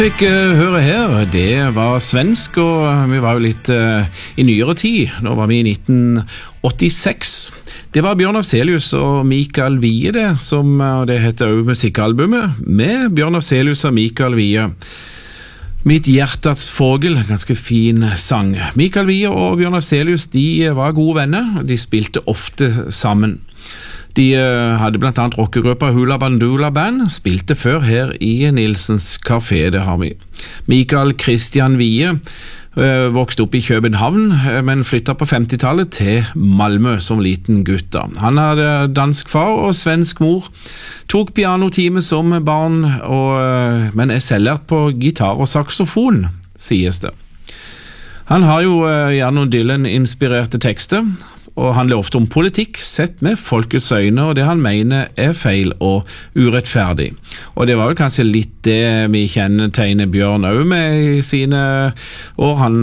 Fikk høre her, det var svensk, og vi var jo litt i nyere tid. Nå var vi i 1986. Det var Bjørn Afzelius og Mikael Wiehe det, som det heter jo musikkalbumet, med Bjørn Afzelius og Mikael Wiehe. Mitt hjertats fågel, ganske fin sang. Mikael Wiehe og Bjørn Afzelius, de var gode venner, de spilte ofte sammen. De hadde blant annet rockegruppa Hula Bandoola Band, spilte før her i Nilsens Café, det har vi. Mikael Christian Wiehe vokste opp i København, men flyttet på 50-tallet til Malmö som liten gutt. Han hadde dansk far og svensk mor, tok pianotime som barn, men er selvlært på gitar og saksofon, sies det. Han har jo gjerne noen Dylan-inspirerte tekster, og handler ofte om politikk sett med folkets øyne, og det han mener er feil og urettferdig. Og det var jo kanskje litt det vi kjennetegner Bjørn også med i sine år. Han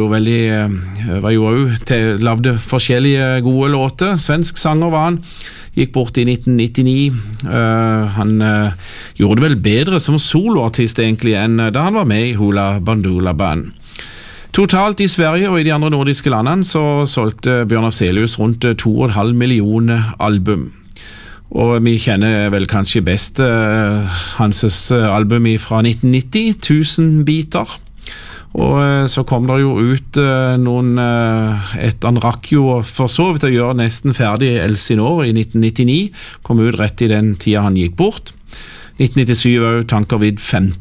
lagde forskjellige gode låter. Svensk sanger var han. Gikk bort i 1999. Han gjorde det vel bedre som soloartist egentlig enn da han var med i Hula Bandoola Band. Totalt i Sverige og i de andre nordiske landene så solgte Bjørn Afzelius rundt 2,5 millioner album. Og vi kjenner vel kanskje best hans album fra 1990, 1000 biter. Og så kom det jo ut han rakk jo for så vidt å gjøre nesten ferdig Elsinore i 1999, kom ut rett i den tida han gikk bort. 1997 var jo Tanker vid 15.